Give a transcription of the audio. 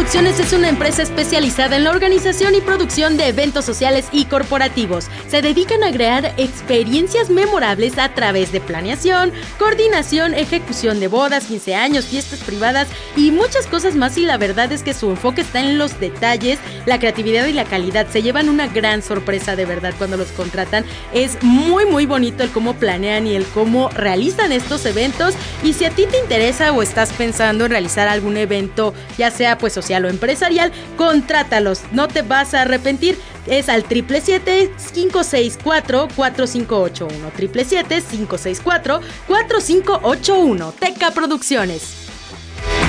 Producciones es una empresa especializada en la organización y producción de eventos sociales y corporativos. Se dedican a crear experiencias memorables a través de planeación, coordinación, ejecución de bodas, 15 años, fiestas privadas y muchas cosas más, y la verdad es que su enfoque está en los detalles, la creatividad y la calidad. Se llevan una gran sorpresa de verdad cuando los contratan. Es muy bonito el cómo planean y el cómo realizan estos eventos. Y si a ti te interesa o estás pensando en realizar algún evento, ya sea pues social o empresarial, contrátalos, no te vas a arrepentir. Es al 777-564-4581, 777-564-4581. Teca Producciones.